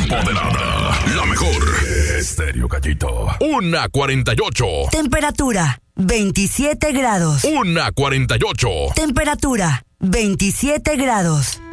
empoderada. La mejor. Estéreo Gallito. 1:48. Temperatura 27 grados. 1:48. Temperatura 27 grados.